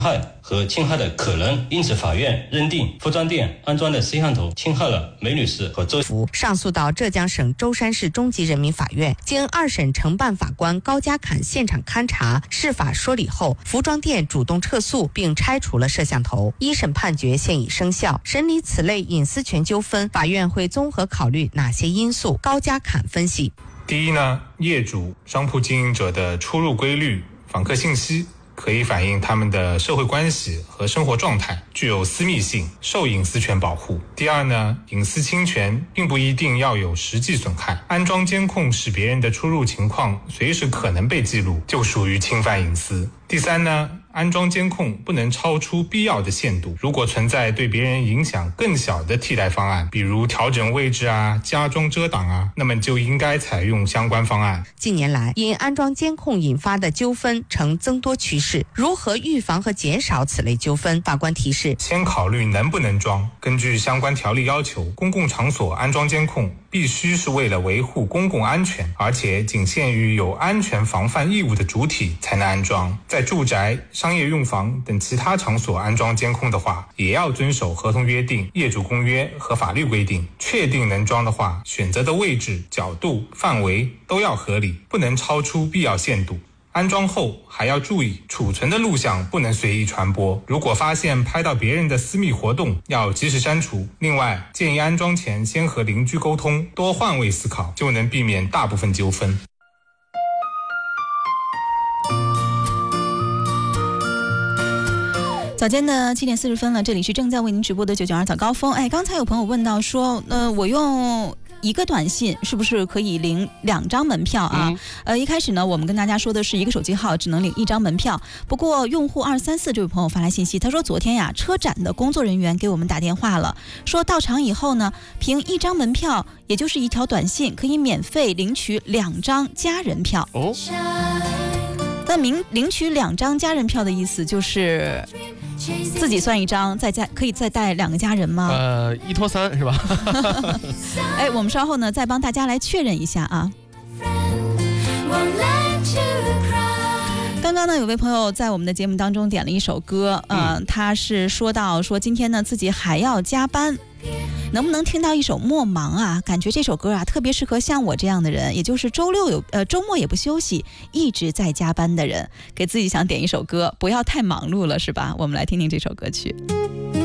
害和侵害的可能，因此法院认定服装店安装的摄像头侵害了梅女士和周上诉到浙江省舟山市中级人民法院。经二审承办法官高家侃现场勘查、释法说理后，服装店主动撤诉并拆除了摄像头。一审判决现已生效。审理此类隐私权纠纷，法院会综合考虑哪些因素？高家侃分析： 第一呢，业主、商铺经营者的出入规律、访客信息可以反映他们的社会关系和生活状态，具有私密性，受隐私权保护。第二呢，隐私侵权并不一定要有实际损害，安装监控使别人的出入情况随时可能被记录，就属于侵犯隐私。第三呢，安装监控不能超出必要的限度，如果存在对别人影响更小的替代方案，比如调整位置啊、加装遮挡啊，那么就应该采用相关方案。 近年来，因安装监控引发的纠纷呈增多趋势，如何预防和减少此类纠纷？法官提示： 先考虑能不能装。根据相关条例要求，公共场所安装监控必须是为了维护公共安全，而且仅限于有安全防范义务的主体才能安装。在住宅、商业用房等其他场所安装监控的话，也要遵守合同约定、业主公约和法律规定。确定能装的话，选择的位置、角度、范围都要合理，不能超出必要限度。安装后还要注意，储存的录像不能随意传播，如果发现拍到别人的私密活动，要及时删除。另外，建议安装前先和邻居沟通，多换位思考，就能避免大部分纠纷。 早间的7点40分了，这里是正在为您直播的992早高峰。刚才有朋友问到说，我用一个短信是不是可以领2张门票啊？一开始呢，我们跟大家说的是一个手机号只能领1张门票。不过用户234这位朋友发来信息，他说昨天呀，车展的工作人员给我们打电话了，说到场以后呢，凭1张门票，也就是1条短信，可以免费领取2张家人票。那领取2张家人票的意思就是自己算1张，可以再带2个家人吗 ？1拖3是吧？ 我们稍后呢再帮大家来确认一下啊。刚刚呢有位朋友在我们的节目当中点了一首歌，他是说到说今天呢自己还要加班，能不能听到一首莫忙啊？感觉这首歌啊特别适合像我这样的人，也就是周末也不休息，一直在加班的人，给自己想点一首歌，不要太忙碌了，是吧？我们来听听这首歌曲。